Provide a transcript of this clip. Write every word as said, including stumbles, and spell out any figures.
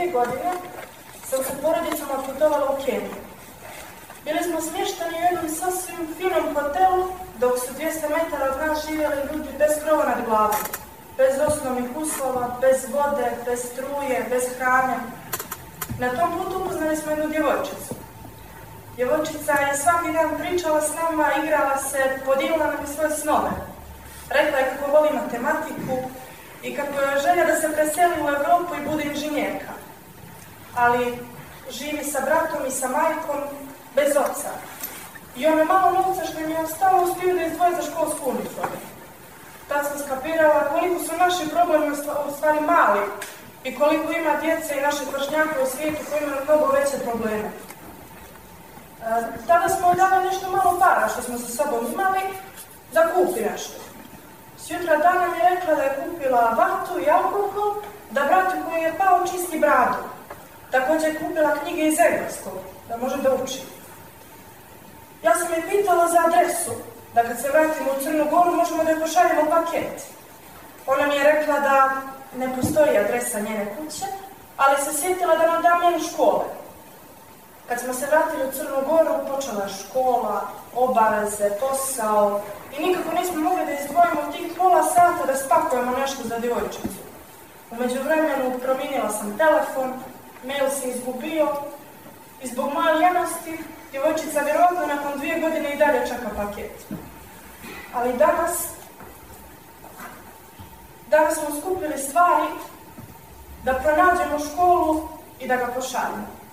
dvije godine sam sa porodicom otputovala u Keniju. Bili smo smješteni u jednom sasvim finom hotelu, dok su dvjesto metara od nas živjeli ljudi bez krova nad glavom, bez osnovnih uslova, bez vode, bez struje, bez hrane. Na tom putu upoznali smo jednu djevojčicu. Djevojčica je svaki dan pričala s nama, igrala se, podijelila nam i svoje snove. Rekla je kako voli matematiku i kako je želja da se preseli u Europu i bude inženjerka. Ali živi sa bratom i sa majkom bez oca. I ono malo novca što im je ostalo uspiju da izdvoje za školsku uniformu. Tad sam skapirala koliko su naši problemi u stvari mali i koliko ima djece i naših vršnjaka u svijetu koji imaju mnogo veće probleme. E, tada smo dali nešto malo para što smo sa sobom imali da kupi nešto. Sjutra dana mi je rekla da je kupila vatu i alkohol, da bratu koji je pao čisti bradu. Također je kupila knjige iz engleskog, da može da uči. Ja sam je pitala za adresu, da kad se vratimo u Crnu Goru možemo da je pošaljemo paket. Ona mi je rekla da ne postoji adresa njene kuće, ali se sjetila da nam da mjenu škole. Kad smo se vratili u Crnu Goru, počela je škola, obaveze, posao i nikako nismo mogli da izdvojimo tih pola sata da spakujemo nešto za djevojčicu. U međuvremenu promijenila sam telefon, mail se izgubio i zbog moje ljenosti djevojčica vjerojatno nakon dvije godine i dalje čeka paket. Ali danas, danas smo skupili stvari da pronađemo školu i da ga pošaljemo.